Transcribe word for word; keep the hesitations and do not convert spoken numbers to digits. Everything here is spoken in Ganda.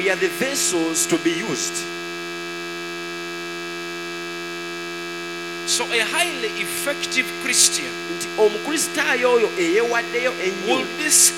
we are the vessels to be used. So a highly effective Christian Nti omukristaayo oyo eyeewaddeyo ennyo will this